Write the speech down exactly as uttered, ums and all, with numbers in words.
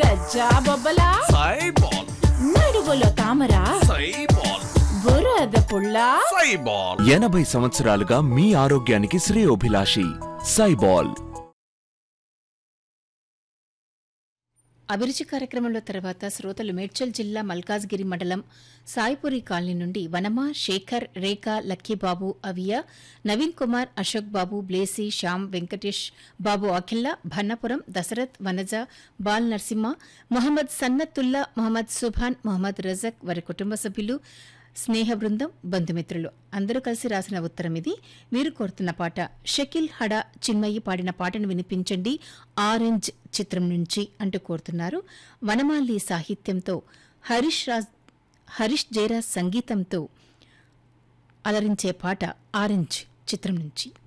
గజ్జా బొబ్బలా సైబాల్ నడువులో తామర సైబాల్ బురద పుల్ల సైబాల్ ఎనభై సంవత్సరాలుగా మీ ఆరోగ్యానికి శ్రేయోభిలాషి సైబాల్. అభిరుచి కార్యక్రమంలో తర్వాత శ్రోతలు మేడ్చల్ జిల్లా మల్కాజ్గిరి మండలం సాయిపురి కాలనీ నుండి వనమ, శేఖర్, రేఖ, లక్కీబాబు, అవియా, నవీన్ కుమార్, అశోక్ బాబు, బ్లేసి, శ్యామ్, వెంకటేష్ బాబు, అఖిల్లా, భన్నపురం, దశరథ్, వనజ, బాల్ నర్సింహ, మొహమ్మద్ సన్నత్తుల్లా, మొహమ్మద్ సుభాన్, మొహమ్మద్ రజక్, వారి కుటుంబ సభ్యులు, స్నేహ బృందం, బంధుమిత్రులు అందరూ కలిసి రాసిన ఉత్తరం ఇది. వీరు కోరుతున్న పాట షకిల్ హడా చిన్మయ్యి పాడిన పాటను వినిపించండి ఆరెంజ్ చిత్రం నుంచి అంటూ కోరుతున్నారు. వనమాలి సాహిత్యంతో హరీష్ రాజ్ హరీష్ జయరాజ్ సంగీతంతో అలరించే పాట ఆరెంజ్ చిత్రం నుంచి.